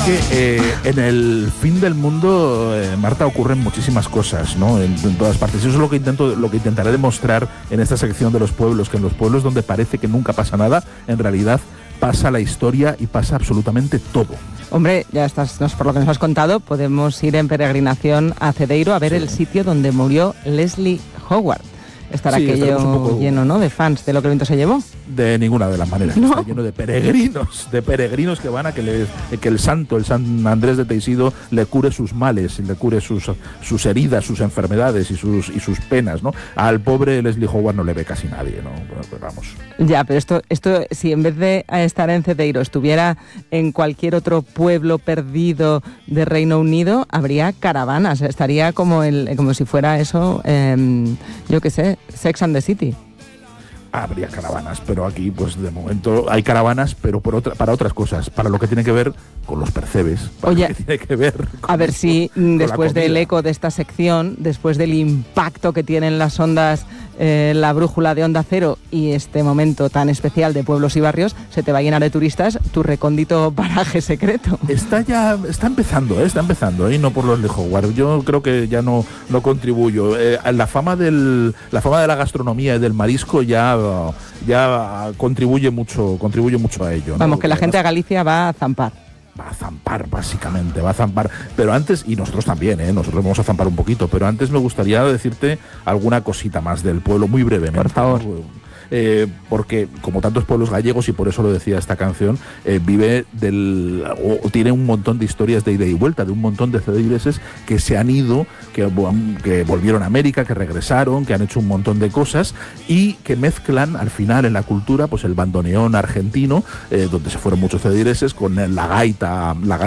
que en el fin del mundo, Marta, ocurren muchísimas cosas, ¿no? En todas partes. Eso es lo que intentaré demostrar en esta sección de los pueblos, que en los pueblos donde parece que nunca pasa nada, en realidad pasa la historia y pasa absolutamente todo. Hombre, ya estás, por lo que nos has contado, podemos ir en peregrinación a Cedeiro a ver el sitio donde murió Leslie Howard. Estará aquello lleno, ¿no?, de fans de Lo que el viento se llevó. De ninguna de las maneras. ¿No? Está lleno de peregrinos que van a que el San Andrés de Teixido le cure sus males, le cure sus heridas, sus enfermedades y sus penas, ¿no? Al pobre Leslie Howard no le ve casi nadie, ¿no? Pues vamos. Ya, pero esto si en vez de estar en Cedeiro estuviera en cualquier otro pueblo perdido de Reino Unido, habría caravanas, estaría como si fuera eso, yo qué sé, Sex and the City. Habría caravanas, pero aquí, pues de momento hay caravanas, pero para otras cosas, para lo que tiene que ver con los percebes, para Oye, lo que tiene que ver con, a ver si después del eco de esta sección, después del impacto que tienen las ondas, la brújula de Onda Cero y este momento tan especial de pueblos y barrios, se te va a llenar de turistas tu recóndito paraje secreto. Está empezando, y no por los de Howard. Yo creo que ya no contribuyo. La fama de la gastronomía y del marisco ya contribuye mucho a ello, ¿no? Vamos, que la gente a Galicia va a zampar. Va a zampar, básicamente, pero antes, y nosotros también, nosotros vamos a zampar un poquito, pero antes me gustaría decirte alguna cosita más del pueblo, muy brevemente. Por favor. Porque como tantos pueblos gallegos, y por eso lo decía esta canción, tiene un montón de historias de ida y vuelta, de un montón de cedeireses que se han ido, que volvieron a América, que regresaron, que han hecho un montón de cosas y que mezclan al final en la cultura pues el bandoneón argentino, donde se fueron muchos cedeireses, con la gaita